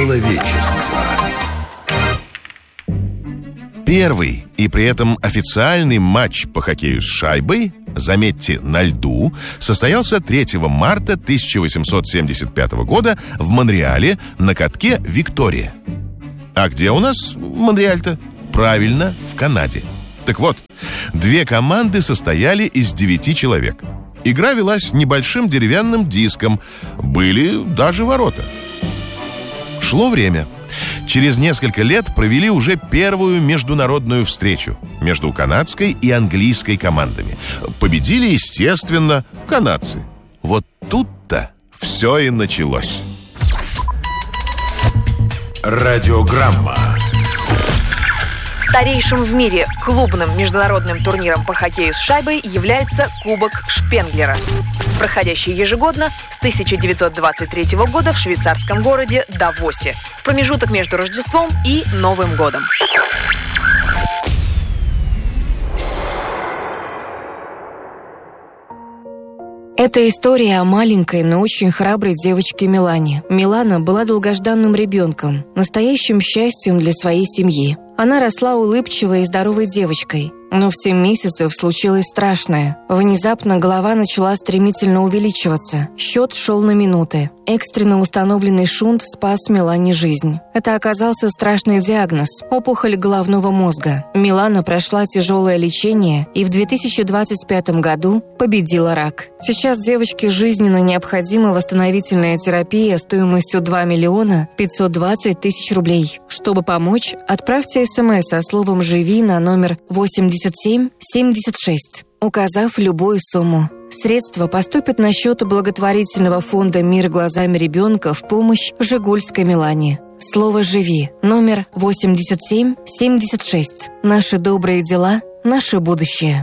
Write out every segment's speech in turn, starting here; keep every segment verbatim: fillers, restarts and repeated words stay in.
человечества. Первый и при этом официальный матч по хоккею с шайбой, заметьте, на льду, состоялся третьего марта тысяча восемьсот семьдесят пятого года в Монреале на катке «Виктория». А где у нас Монреаль-то? Правильно, в Канаде. Так вот, две команды состояли из девяти человек. Игра велась небольшим деревянным диском. Были даже ворота. Шло время. Через несколько лет провели уже первую международную встречу между канадской и английской командами. Победили, естественно, канадцы. Вот тут-то все и началось. Радиограмма. Старейшим в мире клубным международным турниром по хоккею с шайбой является Кубок Шпенглера, проходящий ежегодно с тысяча девятьсот двадцать третьего года в швейцарском городе Давосе, в промежуток между Рождеством и Новым годом. Это история о маленькой, но очень храброй девочке Милане. Милана была долгожданным ребенком, настоящим счастьем для своей семьи. Она росла улыбчивой и здоровой девочкой. Но в семь месяцев случилось страшное. Внезапно голова начала стремительно увеличиваться. Счет шел на минуты. Экстренно установленный шунт спас Милане жизнь. Это оказался страшный диагноз – опухоль головного мозга. Милана прошла тяжелое лечение и в две тысячи двадцать пятом году победила рак. Сейчас девочке жизненно необходима восстановительная терапия стоимостью два миллиона пятьсот двадцать тысяч рублей. Чтобы помочь, отправьте смс со словом «Живи» на номер восемьдесят семь семьдесят шесть, указав любую сумму. Средства поступят на счет благотворительного фонда «Мир глазами ребенка» в помощь Жигульской Милане. Слово «Живи» номер восемьдесят семь семьдесят шесть. Наши добрые дела, наше будущее.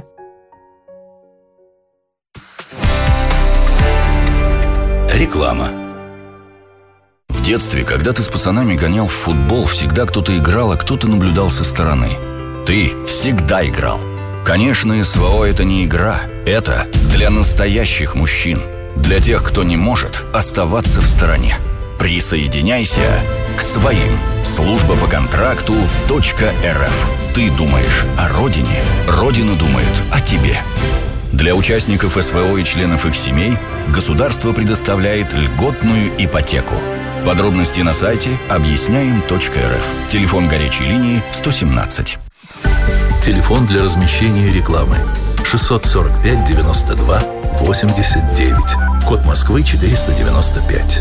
Реклама. В детстве, когда ты с пацанами гонял в футбол, всегда кто-то играл, а кто-то наблюдал со стороны. Ты всегда играл. Конечно, СВО – это не игра. Это для настоящих мужчин. Для тех, кто не может оставаться в стороне. Присоединяйся к своим. Служба по контракту .рф. Ты думаешь о родине, Родина думает о тебе. Для участников СВО и членов их семей государство предоставляет льготную ипотеку. Подробности на сайте объясняем точка эр эф. Телефон горячей линии сто семнадцать. Телефон для размещения рекламы шестьсот сорок пять девяносто два восемьдесят девять. Код Москвы четыреста девяносто пять.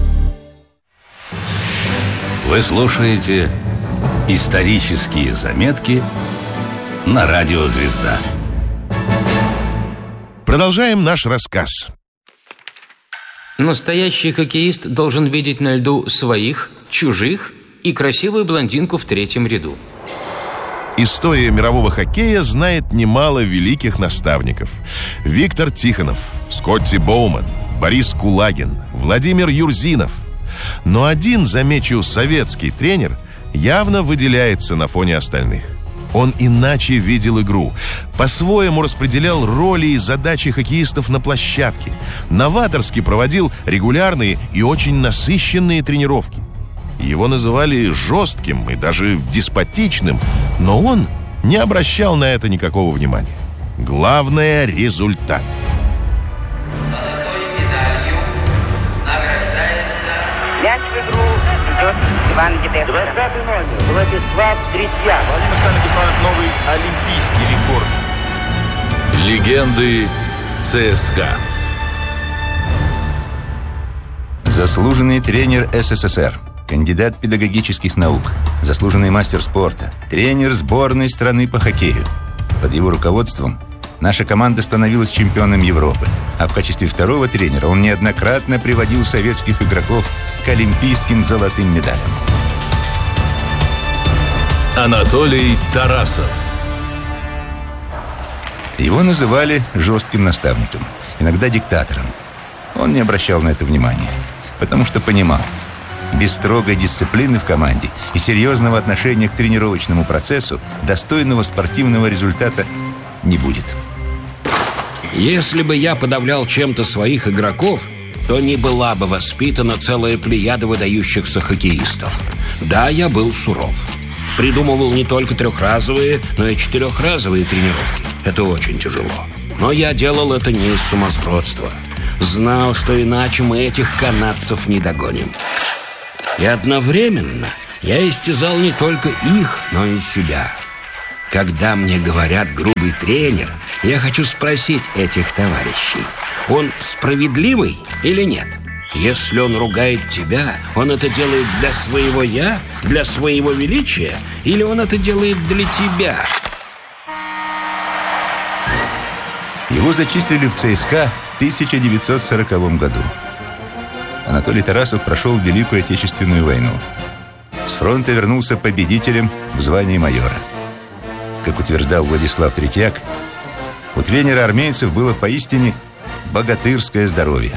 Вы слушаете исторические заметки на радио «Звезда». Продолжаем наш рассказ. Настоящий хоккеист должен видеть на льду своих, чужих и красивую блондинку в третьем ряду. История мирового хоккея знает немало великих наставников. Виктор Тихонов, Скотти Боуман, Борис Кулагин, Владимир Юрзинов. Но один, замечу, советский тренер явно выделяется на фоне остальных. Он иначе видел игру, по-своему распределял роли и задачи хоккеистов на площадке, новаторски проводил регулярные и очень насыщенные тренировки. Его называли жестким и даже деспотичным, но он не обращал на это никакого внимания. Главное – результат. Мяч в игру идет Иван Едешко. двадцатый номер Владислав Третьяк. Владимир Александрович, новый олимпийский рекорд. Легенды ЦСКА. Заслуженный тренер СССР, кандидат педагогических наук, заслуженный мастер спорта, тренер сборной страны по хоккею. Под его руководством наша команда становилась чемпионом Европы, а в качестве второго тренера он неоднократно приводил советских игроков к олимпийским золотым медалям. Анатолий Тарасов. Его называли жестким наставником, иногда диктатором. Он не обращал на это внимания, потому что понимал, без строгой дисциплины в команде и серьезного отношения к тренировочному процессу достойного спортивного результата не будет. Если бы я подавлял чем-то своих игроков, то не была бы воспитана целая плеяда выдающихся хоккеистов. Да, я был суров. Придумывал не только трехразовые, но и четырехразовые тренировки. Это очень тяжело. Но я делал это не из сумасбродства. Знал, что иначе мы этих канадцев не догоним. И одновременно я истязал не только их, но и себя. Когда мне говорят «грубый тренер», я хочу спросить этих товарищей: он справедливый или нет? Если он ругает тебя, он это делает для своего «я», для своего величия, или он это делает для тебя? Его зачислили в ЦСКА в тысяча девятьсот сороковом году. Анатолий Тарасов прошел Великую Отечественную войну. С фронта вернулся победителем в звании майора. Как утверждал Владислав Третьяк, у тренера армейцев было поистине богатырское здоровье.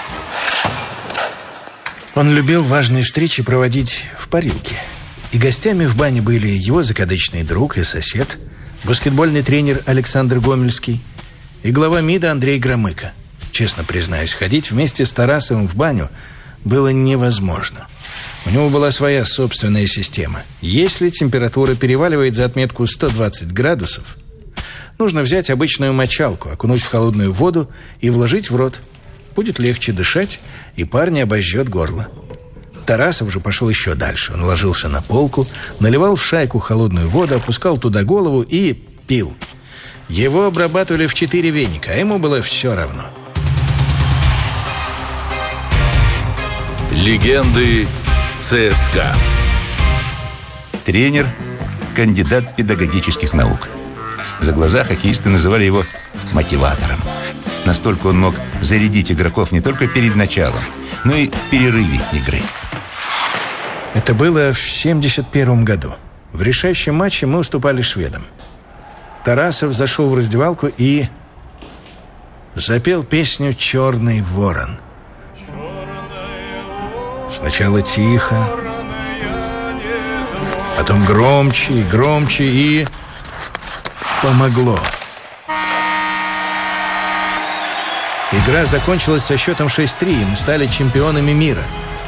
Он любил важные встречи проводить в парилке. И гостями в бане были его закадычный друг и сосед, баскетбольный тренер Александр Гомельский, и глава МИДа Андрей Громыко. Честно признаюсь, ходить вместе с Тарасовым в баню было невозможно. У него была своя собственная система. Если температура переваливает за отметку сто двадцать градусов, нужно взять обычную мочалку, окунуть в холодную воду и вложить в рот. Будет легче дышать, и пар не обожжет горло. Тарасов же пошел еще дальше. Он ложился на полку, наливал в шайку холодную воду, опускал туда голову и пил. Его обрабатывали в четыре веника, а ему было все равно. Легенды ЦСКА. Тренер – кандидат педагогических наук. За глаза хоккеисты называли его мотиватором. Настолько он мог зарядить игроков не только перед началом, но и в перерыве игры. Это было в семьдесят первом году. В решающем матче мы уступали шведам. Тарасов зашел в раздевалку и запел песню «Черный ворон». Сначала тихо, потом громче и громче, и помогло. Игра закончилась со счетом шесть три, и мы стали чемпионами мира.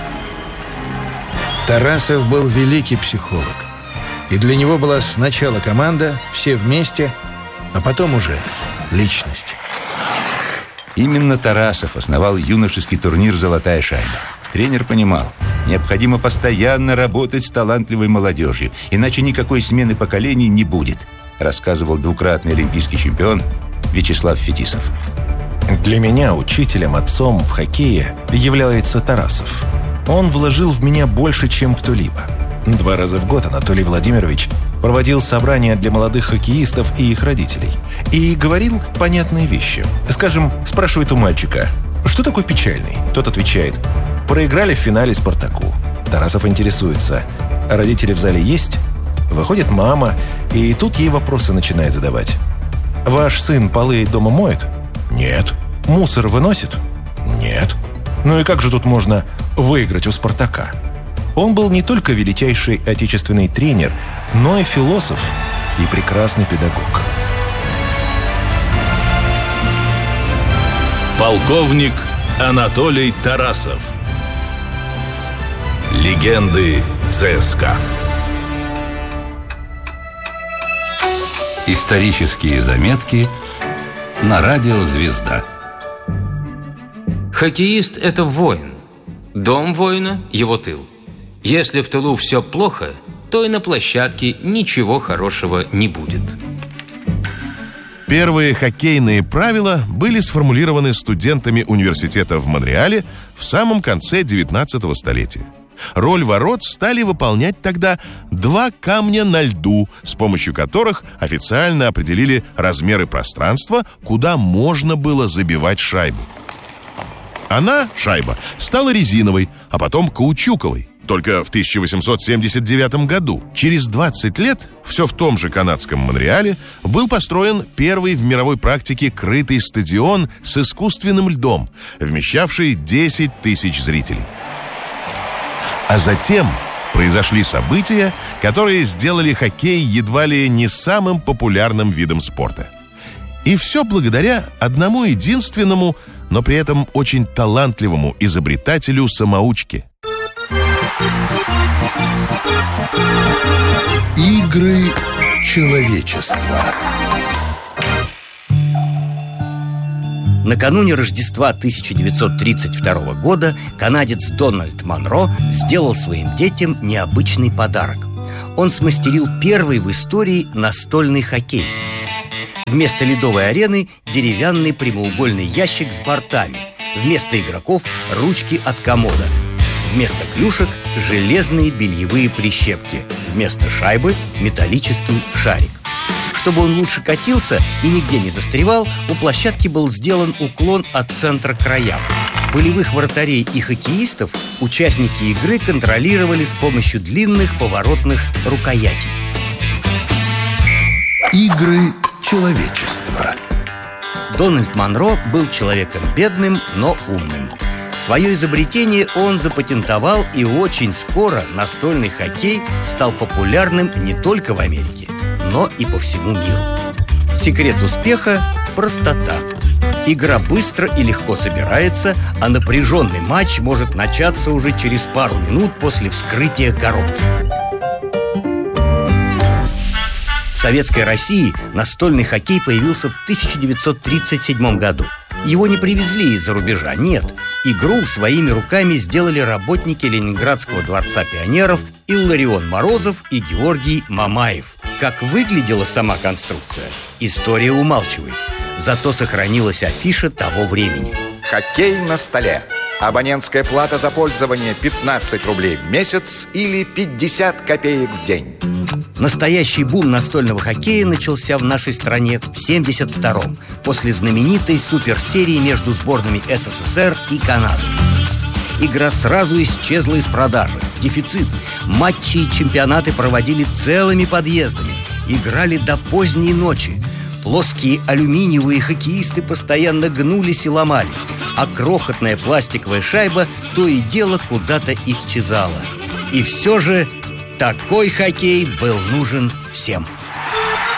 Тарасов был великий психолог. И для него была сначала команда, все вместе, а потом уже личность. Именно Тарасов основал юношеский турнир «Золотая шайба». Тренер понимал, необходимо постоянно работать с талантливой молодежью, иначе никакой смены поколений не будет, рассказывал двукратный олимпийский чемпион Вячеслав Фетисов. Для меня учителем, отцом в хоккее является Тарасов. Он вложил в меня больше, чем кто-либо. Два раза в год Анатолий Владимирович проводил собрания для молодых хоккеистов и их родителей. И говорил понятные вещи. Скажем, спрашивает у мальчика: что такое печальный? Тот отвечает: проиграли в финале «Спартаку». Тарасов интересуется: а родители в зале есть? Выходит мама, и тут ей вопросы начинает задавать. Ваш сын полы дома моет? Нет. Мусор выносит? Нет. Ну и как же тут можно выиграть у «Спартака»? Он был не только величайший отечественный тренер, но и философ и прекрасный педагог. Полковник Анатолий Тарасов. Легенды ЦСКА. Исторические заметки на радио «Звезда». Хоккеист – это воин. Дом воина – его тыл. Если в тылу все плохо, то и на площадке ничего хорошего не будет. Первые хоккейные правила были сформулированы студентами университета в Монреале в самом конце девятнадцатого столетия. Роль ворот стали выполнять тогда два камня на льду, с помощью которых официально определили размеры пространства, куда можно было забивать шайбу. Она, шайба, стала резиновой, а потом каучуковой. Только в тысяча восемьсот семьдесят девятом году, через двадцать лет, все в том же канадском Монреале, был построен первый в мировой практике крытый стадион с искусственным льдом, вмещавший десять тысяч зрителей. А затем произошли события, которые сделали хоккей едва ли не самым популярным видом спорта. И все благодаря одному единственному, но при этом очень талантливому изобретателю-самоучке. Игры человечества. Накануне Рождества тысяча девятьсот тридцать второго года канадец Дональд Монро сделал своим детям необычный подарок. Он смастерил первый в истории настольный хоккей. Вместо ледовой арены деревянный прямоугольный ящик с бортами. Вместо игроков ручки от комода. Вместо клюшек железные бельевые прищепки. Вместо шайбы металлический шарик. Чтобы он лучше катился и нигде не застревал, у площадки был сделан уклон от центра к краям. Полевых вратарей и хоккеистов участники игры контролировали с помощью длинных поворотных рукоятей. Игры человечества. Дональд Монро был человеком бедным, но умным. Свое изобретение он запатентовал, и очень скоро настольный хоккей стал популярным не только в Америке, но и по всему миру. Секрет успеха – простота. Игра быстро и легко собирается, а напряженный матч может начаться уже через пару минут после вскрытия коробки. В Советской России настольный хоккей появился в тысяча девятьсот тридцать седьмом году. Его не привезли из-за рубежа, нет. Игру своими руками сделали работники Ленинградского дворца пионеров Илларион Морозов и Георгий Мамаев. Как выглядела сама конструкция, история умалчивает. Зато сохранилась афиша того времени. Хоккей на столе. Абонентская плата за пользование пятнадцать рублей в месяц или пятьдесят копеек в день. Настоящий бум настольного хоккея начался в нашей стране в семьдесят втором, после знаменитой суперсерии между сборными СССР и Канады. Игра сразу исчезла из продажи. Дефицит. Матчи и чемпионаты проводили целыми подъездами. Играли до поздней ночи. Плоские алюминиевые хоккеисты постоянно гнулись и ломались, а крохотная пластиковая шайба то и дело куда-то исчезала. И все же такой хоккей был нужен всем.